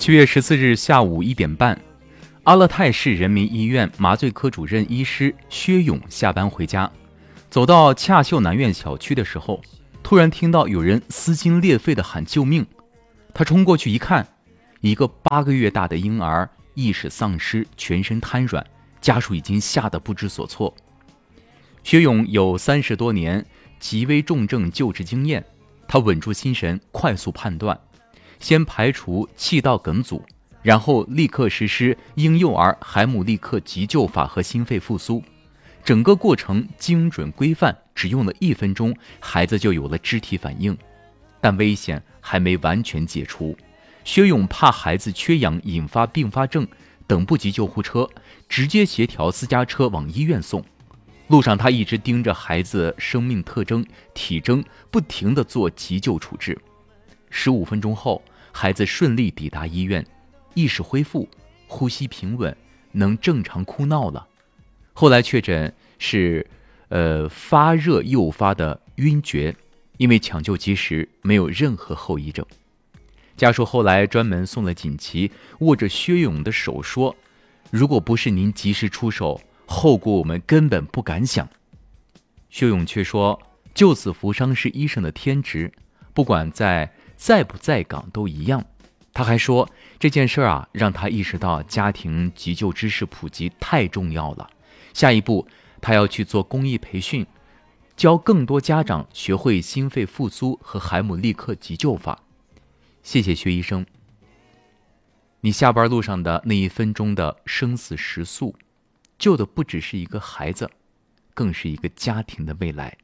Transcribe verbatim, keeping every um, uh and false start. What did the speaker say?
七月十四日下午一点半，阿勒泰市人民医院麻醉科主任医师薛勇下班回家，走到洽秀南苑小区的时候，突然听到有人撕心裂肺地喊救命。他冲过去一看，一个八个月大的婴儿意识丧失，全身瘫软，家属已经吓得不知所措。薛勇有三十多年极危重症救治经验，他稳住心神，快速判断，先排除气道梗阻，然后立刻实施婴幼儿海姆立克急救法和心肺复苏。整个过程精准规范，只用了一分钟，孩子就有了肢体反应。但危险还没完全解除，薛勇怕孩子缺氧引发并发症，等不及救护车，直接协调私家车往医院送。路上他一直盯着孩子生命特征、体征，不停地做急救处置。十五分钟后，孩子顺利抵达医院，意识恢复，呼吸平稳，能正常哭闹了。后来确诊是呃发热诱发的晕厥，因为抢救及时，没有任何后遗症。家属后来专门送了锦旗，握着薛勇的手说：“如果不是您及时出手，后果我们根本不敢想。”薛勇却说：“救死扶伤是医生的天职，不管在在不在岗都一样。”他还说，这件事啊，让他意识到家庭急救知识普及太重要了。下一步，他要去做公益培训，教更多家长学会心肺复苏和海姆立克急救法。谢谢薛医生，你下班路上的那一分钟的生死时速，救的不只是一个孩子，更是一个家庭的未来。